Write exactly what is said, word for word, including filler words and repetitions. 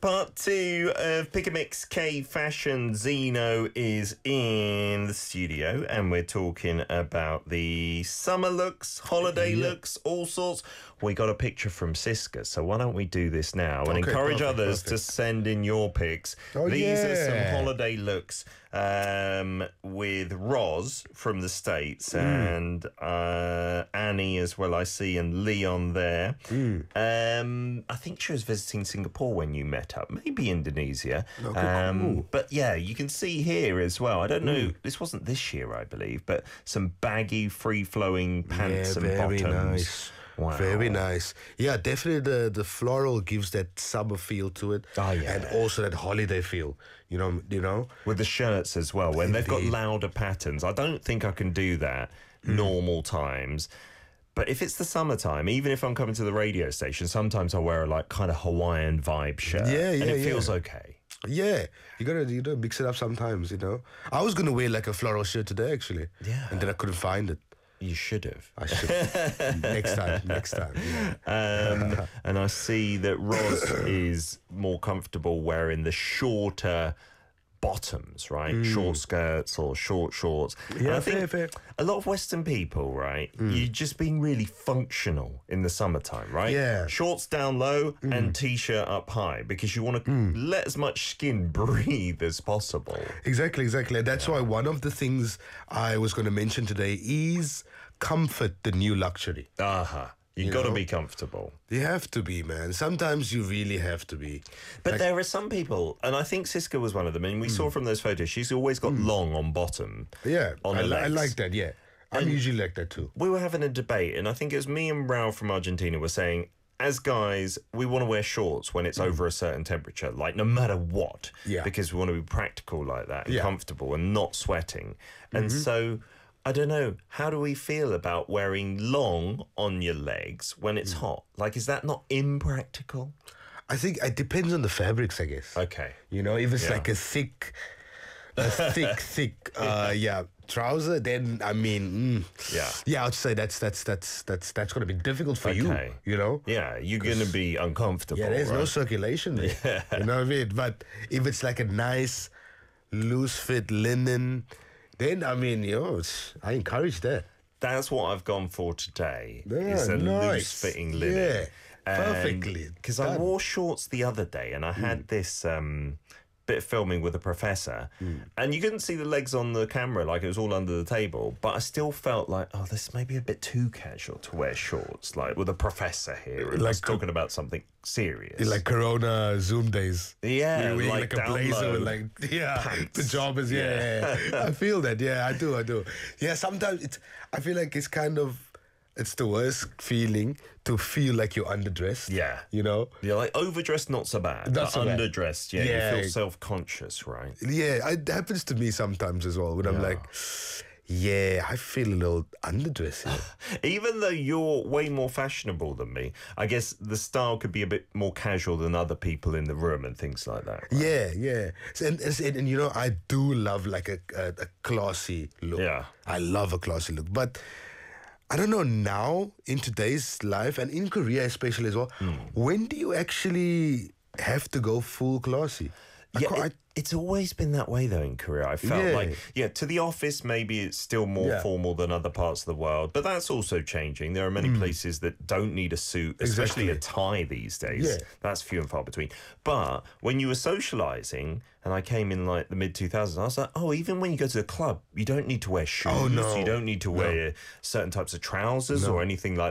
Part two of Pick a Mix K Fashion. Zeno is in the studio and we're talking about the summer looks, holiday yeah. looks, all sorts. We got a picture from Siska, so why don't we do this now and okay, encourage perfect, others perfect. to send in your pics. Oh, These yeah. are some holiday looks um, with Roz from the States mm. and uh, Annie as well, I see, and Leon there. Mm. Um, I think she was visiting Singapore when you met up, maybe Indonesia. Okay, um, cool. But yeah, you can see here as well. I don't know, mm. this wasn't this year, I believe, but some baggy, free-flowing pants yeah, and very bottoms. Nice. Wow. Very nice. Yeah, definitely the, the floral gives that summer feel to it. Oh, yeah. And also that holiday feel, you know, you know. With the shirts as well, when Indeed. they've got louder patterns. I don't think I can do that mm. normal times. But if it's the summertime, even if I'm coming to the radio station, sometimes I wear a like kind of Hawaiian vibe shirt. Yeah, yeah, and it yeah. feels okay. Yeah, you gotta you gotta mix it up sometimes, you know. I was gonna wear like a floral shirt today, actually. Yeah. And then I couldn't find it. You should have. I should. next time, next time. Yeah. Um, and I see that Roz is more comfortable wearing the shorter bottoms, right? Mm. Short skirts or short shorts. Yeah, and I think fair, fair. a lot of Western people, right? Mm. You're just being really functional in the summertime, right? Yeah. Shorts down low mm. and t-shirt up high because you want to mm. let as much skin breathe as possible. Exactly, exactly. And that's yeah. why one of the things I was going to mention today is comfort, the new luxury. Uh-huh. You, you got to be comfortable. You have to be, man. Sometimes you really have to be. But like, there are some people, and I think Siska was one of them, and we mm. saw from those photos, she's always got mm. long on bottom. Yeah, on I, the legs. I like that, yeah. I'm and usually like that too. We were having a debate, and I think it was me and Raul from Argentina were saying, as guys, we want to wear shorts when it's mm. over a certain temperature, like no matter what, yeah. because we want to be practical like that and yeah. comfortable and not sweating. And mm-hmm. so... I don't know, how do we feel about wearing long on your legs when it's mm. hot? Like, is that not impractical? I think it depends on the fabrics, I guess. Okay. You know, if it's yeah. like a thick, a thick, thick, uh, yeah, trouser, then, I mean, mm, yeah, yeah, I'd say that's that's that's that's that's going to be difficult for okay. you, you know? Yeah, you're going to be uncomfortable. Yeah, there's right? no circulation there. Yeah. You know what I mean? But if it's like a nice, loose fit linen... Then, I mean, you know, it's, I encourage that. That's what I've gone for today. Yeah, it's a nice. loose-fitting linen. Yeah, perfectly. Because I wore shorts the other day and I had mm. this um, bit of filming with a professor mm. and you couldn't see the legs on the camera, like it was all under the table, but I still felt like, oh, this may be a bit too casual to wear shorts, like with a professor here and like talking about something serious. Like Corona Zoom days. Yeah, like, like a blazer with like, yeah, pants. pajamas, yeah. yeah. yeah. I feel that, yeah, I do, I do. Yeah, sometimes it's, I feel like it's kind of, it's the worst feeling to feel like you're underdressed. Yeah. You know? You're like overdressed, not so bad. Not but so bad. Underdressed, yeah, yeah. you feel self-conscious, right? Yeah, it happens to me sometimes as well when yeah. I'm like, yeah, I feel a little underdressed here. Even though you're way more fashionable than me, I guess the style could be a bit more casual than other people in the room and things like that. Right? Yeah, yeah. So, and, and, and, you know, I do love like a, a, a classy look. Yeah. I love a classy look. But I don't know now, in today's life, and in Korea especially as well, mm. when do you actually have to go full classy? Yeah, I, it, it's always been that way, though, in Korea. I felt yeah. like, yeah, to the office, maybe it's still more yeah. formal than other parts of the world, but that's also changing. There are many mm. places that don't need a suit, especially exactly. a tie these days. Yeah. That's few and far between. But when you were socialising, and I came in like the mid two thousands, I was like, oh, even when you go to the club, you don't need to wear shoes. Oh, no. You don't need to wear no. certain types of trousers no. or anything like